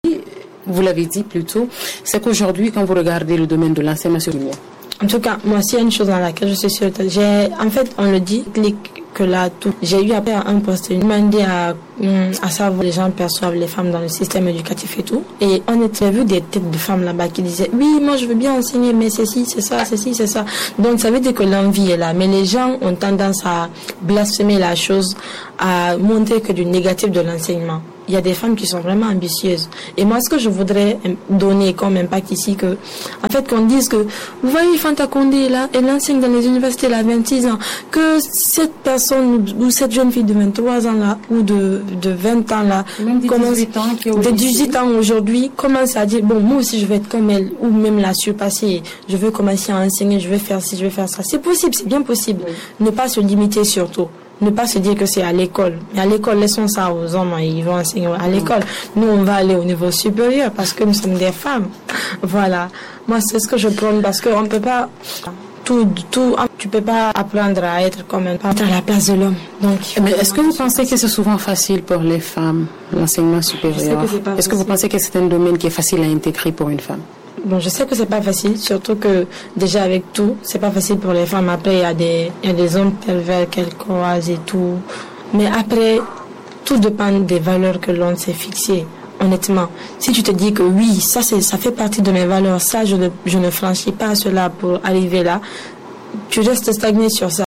vous l'avez dit plus tôt, c'est qu'aujourd'hui, quand vous regardez le domaine de l'enseignement supérieur, en tout cas, moi, s'il y a une chose dans laquelle je suis sûre, en fait, on le dit, que là, tout. J'ai eu après un poste, une demandé à savoir les gens perçoivent les femmes dans le système éducatif et tout. Et on a vu des têtes de femmes là-bas qui disaient, oui, moi, je veux bien enseigner, mais ceci, c'est ça, ceci, c'est ça. Donc, ça veut dire que l'envie est là. Mais les gens ont tendance à blasphémer la chose, à montrer que du négatif de l'enseignement. Il y a des femmes qui sont vraiment ambitieuses. Et moi, ce que je voudrais donner comme impact ici, que, en fait, qu'on dise que, vous voyez, Fanta Condé, là, elle enseigne dans les universités, là, 26 ans, que cette personne, ou cette jeune fille de 23 ans, là, ou de 20 ans, là, de 18 ans aujourd'hui, commence à dire, bon, moi aussi, je vais être comme elle, ou même la surpasser. Je veux commencer à enseigner, je vais faire ci, je vais faire ça. C'est possible, c'est bien possible. Oui. Ne pas se limiter surtout. Ne pas se dire que c'est à l'école. Mais à l'école, laissons ça aux hommes, ils vont enseigner à l'école. Nous, on va aller au niveau supérieur parce que nous sommes des femmes. Voilà. Moi, c'est ce que je prône parce qu'on ne peut pas tu peux pas apprendre à être comme un à la place de l'homme. Donc, mais est-ce que vous pensez que c'est souvent facile pour les femmes, l'enseignement supérieur? Est-ce que vous pensez que c'est un domaine qui est facile à intégrer pour une femme? Bon, je sais que c'est pas facile, surtout que déjà avec tout, c'est pas facile pour les femmes. Après, il y a des hommes pervers qu'elles croisent et tout. Mais après, tout dépend des valeurs que l'on s'est fixées. Honnêtement, si tu te dis que oui, ça fait partie de mes valeurs, ça je ne franchis pas cela pour arriver là, tu restes stagné sur ça.